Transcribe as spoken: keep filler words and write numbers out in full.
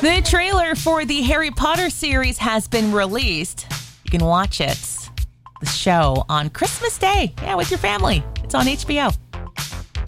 The trailer for the Harry Potter series has been released. You can watch it, the show, on Christmas Day. Yeah, with your family. It's on H B O.